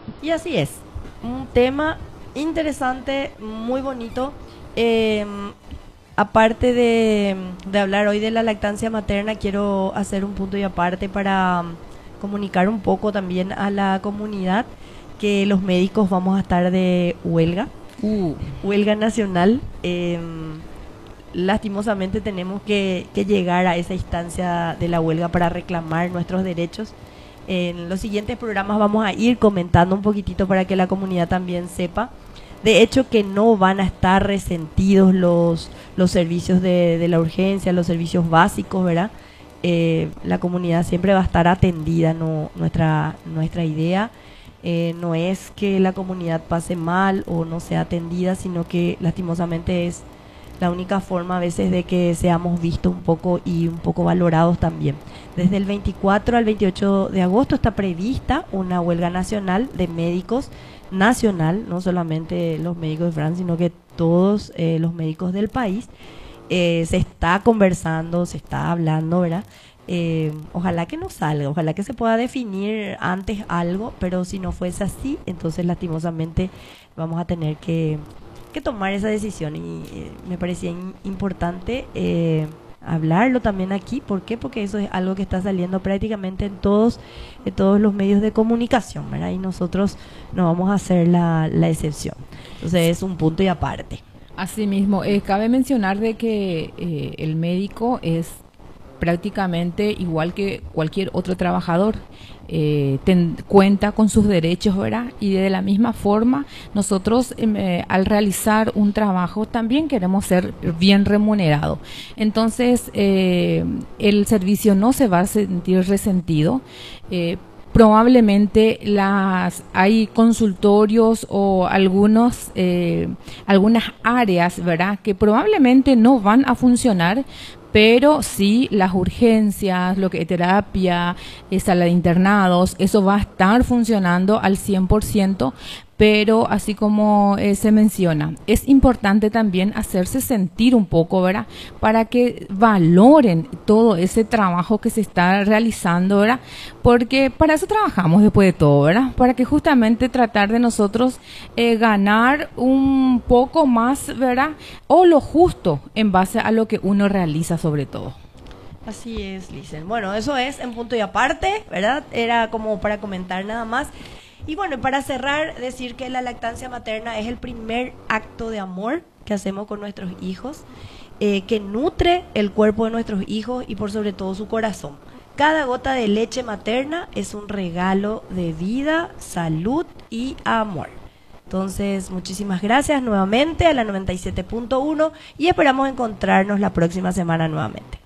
Y así es, un tema interesante, muy bonito. Eh, Aparte de hablar hoy de la lactancia materna, quiero hacer un punto y aparte para comunicar un poco también a la comunidad que los médicos vamos a estar de huelga, Uh, huelga nacional. Lastimosamente tenemos que llegar a esa instancia de la huelga para reclamar nuestros derechos. En los siguientes programas vamos a ir comentando un poquitito para que la comunidad también sepa. De hecho, que no van a estar resentidos los servicios de la urgencia, los servicios básicos, ¿verdad? La comunidad siempre va a estar atendida, no, nuestra idea no es que la comunidad pase mal o no sea atendida, sino que lastimosamente es la única forma a veces de que seamos vistos un poco y un poco valorados también. Desde el 24 al 28 de agosto está prevista una huelga nacional de médicos nacional, no solamente los médicos de Francia, sino que todos los médicos del país. Se está conversando, se está hablando, ¿verdad? Ojalá que no salga, ojalá que se pueda definir antes algo, pero si no fuese así, entonces lastimosamente vamos a tener que tomar esa decisión y me parecía importante hablarlo también aquí. ¿Por qué? Porque eso es algo que está saliendo prácticamente en todos los medios de comunicación, ¿verdad? Y nosotros no vamos a hacer la excepción. Entonces es un punto y aparte. Asimismo, cabe mencionar de que el médico es prácticamente igual que cualquier otro trabajador. Cuenta con sus derechos, ¿verdad? Y de la misma forma, nosotros al realizar un trabajo también queremos ser bien remunerados. Entonces, el servicio no se va a sentir resentido. Probablemente hay consultorios o algunas áreas, ¿verdad?, que probablemente no van a funcionar, pero sí las urgencias, lo que es terapia, sala de internados, eso va a estar funcionando al 100%, pero así como se menciona, es importante también hacerse sentir un poco, ¿verdad?, para que valoren todo ese trabajo que se está realizando, ¿verdad?, porque para eso trabajamos después de todo, ¿verdad?, para que justamente tratar de nosotros ganar un poco más, ¿verdad?, o lo justo en base a lo que uno realiza sobre todo. Así es, Licen. Bueno, eso es en punto y aparte, ¿verdad? Era como para comentar nada más. Y bueno, para cerrar, decir que la lactancia materna es el primer acto de amor que hacemos con nuestros hijos, que nutre el cuerpo de nuestros hijos y por sobre todo su corazón. Cada gota de leche materna es un regalo de vida, salud y amor. Entonces, muchísimas gracias nuevamente a la 97.1 y esperamos encontrarnos la próxima semana nuevamente.